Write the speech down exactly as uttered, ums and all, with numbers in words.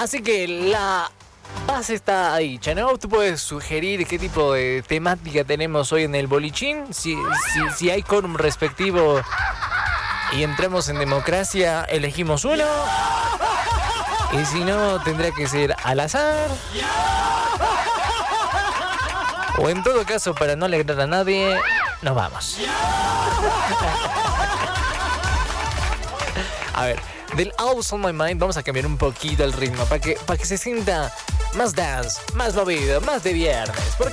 Así que la base está dicha, ¿no? Tú puedes sugerir qué tipo de temática tenemos hoy en el bolichín. Si, si, si hay quórum respectivo y entramos en democracia, elegimos uno. Y si no, tendrá que ser al azar. O en todo caso, para no alegrar a nadie, nos vamos. A ver, del Always on My Mind vamos a cambiar un poquito el ritmo para que, para que se sienta más dance, más movido, más de viernes. ¿Por qué